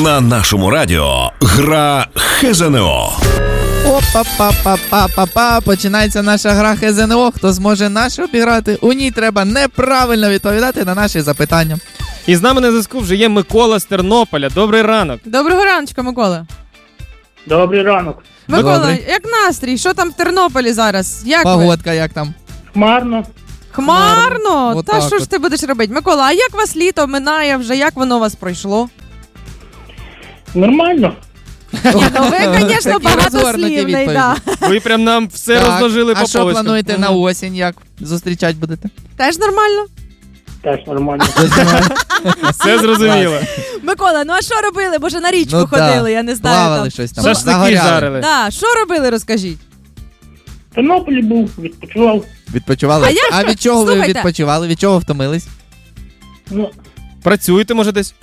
На нашому радіо гра ХЗНО. Опа-па-па-па-па-па. Починається наша гра ХЗНО. Хто зможе нашу обіграти? У ній треба неправильно відповідати на наші запитання. І з нами на зв'язку вже є Микола з Тернополя. Добрий ранок. Доброго раночка, Микола. Добрий ранок. Микола, Добрий. як настрій? Що там в Тернополі зараз? Як ви? Погодка як там? Хмарно. Хмарно? От Та так що ж от. ти будеш робити? Микола, а як вас літо минає вже? Як воно у вас пройшло? Нормально. Ну ви, звісно, Такі розгорнуті багатослівний, відповіді. да. Ви прям нам все Так, розложили по а що полочкам. плануєте на осінь? Як зустрічати будете? Теж нормально? Теж нормально. Все зрозуміло. Микола, ну а що робили? Може на річку Ну, ходили, да. я не знаю. Плавали там. щось там. Шашлики загоряли. жарили. Да, що робили, розкажіть. В Тернополі був, відпочивав. Відпочивали? А як А же? від чого ви Слухайте. відпочивали? Від чого втомились? Ну, Працюєте, може, десь?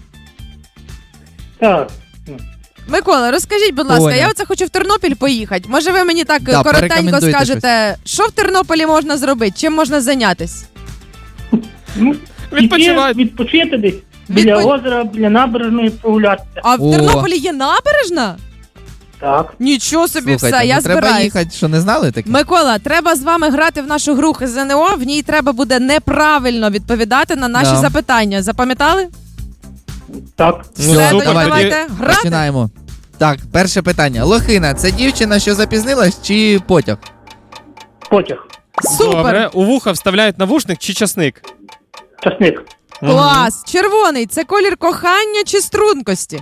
так. Микола, розкажіть, будь ласка, Понял. я оце хочу в Тернопіль поїхати. Може ви мені так Да, коротенько порекомендуйте скажете, що в Тернополі можна зробити? Чим можна зайнятися? Ну, Відпочивати. Відпочити десь. Біля Відпо- озера, біля набережної прогулятися. А в О. Тернополі є набережна? Так. Нічого собі, Слухайте, все, я ну треба збираюсь. їхати, що не знали таке? Микола, треба з вами грати в нашу гру ХЗНО, в ній треба буде неправильно відповідати на наші Да. запитання. Запам'ятали? Так. Ну, Все, супер, тоді тоді давайте грати. Починаємо. Так, перше питання. Лохина, це дівчина, що запізнилась, чи потяг? Потяг. Супер! Добре. У вуха вставляють навушник чи часник? Часник. Клас! Червоний це колір кохання чи стрункості?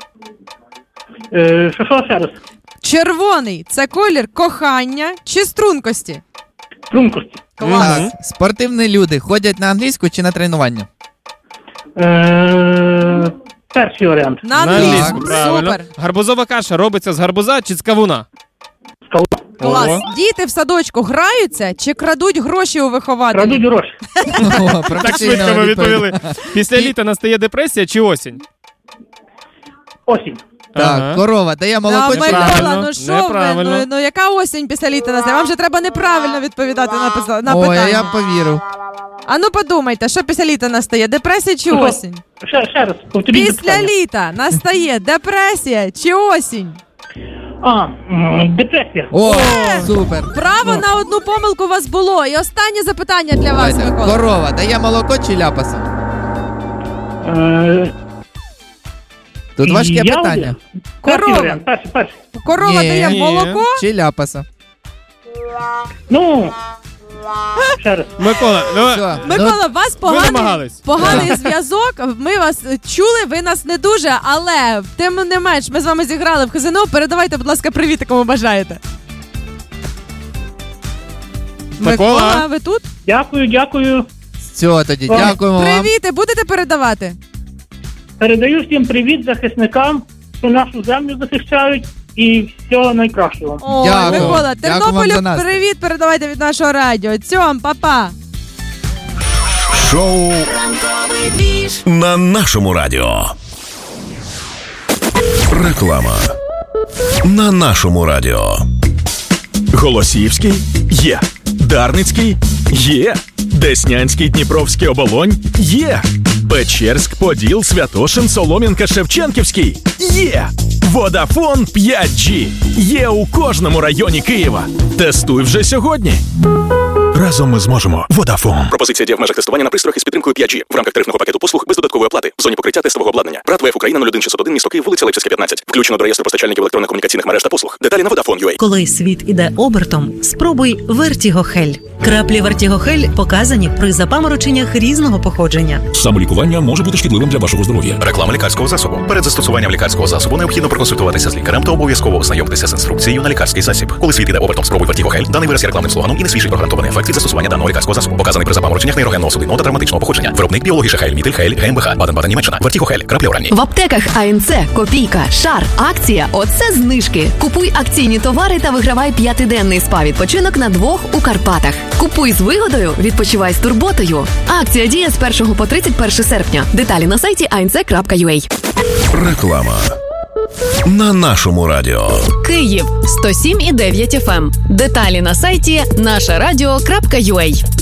Що ще раз? Червоний це колір кохання чи стрункості? Стрункості. Клас! Мгм. Спортивні люди ходять на англійську чи на тренування? Перший варіант. На На англійську. англійську, правильно. Супер! Гарбузова каша робиться з гарбуза чи з кавуна? Клас! Ого. Діти в садочку граються чи крадуть гроші у вихователів? Крадуть гроші. О, Так професійно швидко ви відповідь. відповіли. Після літа настає депресія чи осінь? Осінь. Так, Ага. корова, дає молоко Та, чи Микола, Неправильно, ну що ви? неправильно. Ну яка осінь після літа настає? Вам же треба неправильно відповідати на Ой, питання. а я повірив. А ну подумайте, що після літа настає? Депресія чи осінь? Ще раз, повторіть Після запитання. літа настає депресія чи осінь? Депресія. О, супер. Право на одну помилку у вас було. І останнє запитання для вас, Давайте. Микола. Корова, дає молоко чи ляпаса? Тут важке Я питання. один. Перший Корова. варіант, перший. Корова Ні. дає Ні. молоко. Чи ляпаса? Ну, ще раз. Микола, ну, Все. Микола, у вас ви намагались. поганий зв'язок. Ми вас чули, ви нас не дуже, але тим не менш, ми з вами зіграли в ХЗНО. Передавайте, будь ласка, привіт, кому бажаєте. Микола. ви тут? Дякую. Все, тоді дякуємо вам. Привіти, будете передавати? Передаю всім привіт захисникам, що нашу землю захищають, і всього найкращого. О, Дякую. Микола, Дякую вам Тернополю за настрій. привіт передавайте від нашого радіо. Цьом, па-па. Шоу на нашому радіо. Реклама на нашому радіо. Голосіївський є. Дарницький є. Деснянський, Дніпровський, Оболонь є. Печерськ, Поділ, Святошин, Солом'янка, Шевченківський є. Водафон 5G є у кожному районі Києва. Тестуй вже сьогодні. Разом ми зможемо. Водафон. Пропозиція діє в межах тестування на пристроях із підтримкою 5G в рамках тарифного пакету послуг без додаткової оплати в зоні покриття тестового обладнання. ПрАТ ВФ Україна 01601, місто Київ, вулиця Левчевська, 15. Включено до реєстру постачальників електронних комунікаційних мереж та послуг. Деталі на Vodafone.ua. Коли світ іде обертом, спробуй Вертігохель. Краплі Вертігохель показані при запамороченнях різного походження. Самолікування може бути шкідливим для вашого здоров'я. Реклама лікарського засобу. Перед застосуванням лікарського засобу необхідно проконсультуватися з лікарем та обов'язково ознайомитися з інструкцією на лікарський засіб. Коли світ іде обертом, спробуй Вертігохель. Даний вираз є рекламним слоганом і не свідчить про гарантований ефект від застосування даного лікарського засобу. Показаний при запамороченнях нейрогенного судинного та травматичного походження. Виробник біології Хель, Мітель, Хель, ГМБХ, Баден-Баден, Німеччина. Вертігохель. Краплі оранні. В аптеках АНЦ, Копійка, Шар, акція – оце знижки. Купуй акційні товари та вигравай 5-денний спа-відпочинок на 2 у Карпатах. Купуй з вигодою, відпочивай з турботою. Акція діє з 1 по 31 серпня. Деталі на сайті anc.ua. Реклама на нашому радіо. Київ 107,9 FM. Деталі на сайті нашарадіо.ua.